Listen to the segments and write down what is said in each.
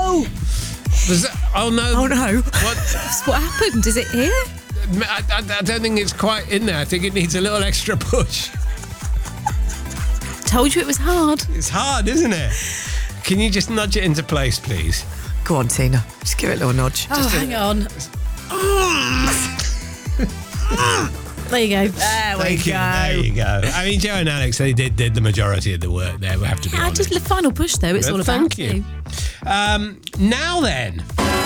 no! Oh no! Oh no! What happened? Is it here? I don't think it's quite in there. I think it needs a little extra push. Told you it was hard. It's hard, isn't it? Can you just nudge it into place, please? Go on, Tina. Just give it a little nudge. Hang on. There you go. There you go. I mean, Joe and Alex, they did the majority of the work there. We have to be honest. Just the final push, though. It's all about Thank you. Now then.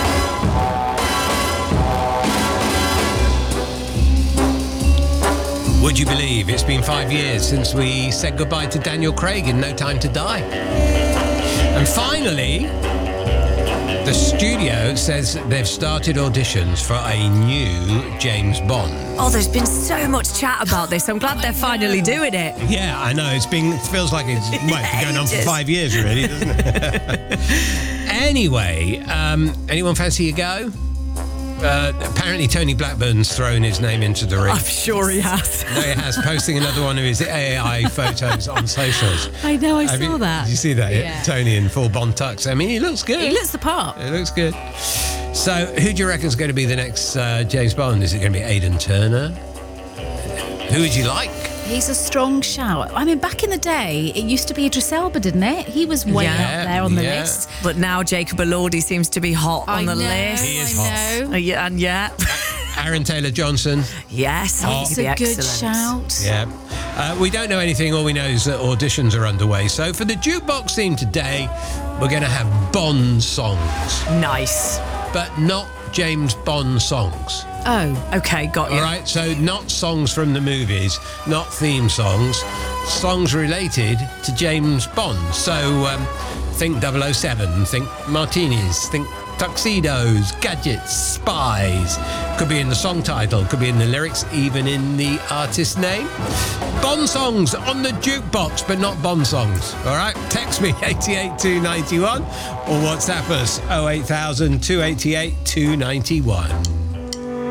Would you believe it's been 5 years since we said goodbye to Daniel Craig in No Time to Die? And finally, the studio says they've started auditions for a new James Bond. Oh, there's been so much chat about this. I'm glad they're finally doing it. Yeah, I know. It feels like it's been going on for 5 years, really, doesn't it? Anyway, anyone fancy a go? Apparently Tony Blackburn's thrown his name into the ring. I'm sure he has. No, he has, posting another one of his AI photos on socials. I know, I saw that. Did you see that? Yeah. Tony in full Bond tux. I mean, he looks good. He looks the part. It looks good. So, who do you reckon is going to be the next James Bond? Is it going to be Aidan Turner? Who would you like? He's a strong shout. I mean, back in the day, it used to be Idris Elba, didn't it? He was way up there on the list. But now Jacob Elordi seems to be hot on the list. He is hot. Yeah. Aaron Taylor-Johnson. Yes, It's a good shout. Yeah. We don't know anything. All we know is that auditions are underway. So for the jukebox theme today, we're going to have Bond songs. Nice. But not James Bond songs. Oh. Okay, got you. All right, so not songs from the movies, not theme songs, songs related to James Bond. So think 007, think martinis, think tuxedos, gadgets, spies. Could be in the song title, could be in the lyrics, even in the artist's name. Bond songs on the jukebox, but not Bond songs. All right, text me 88291 or WhatsApp us 08000 288 291.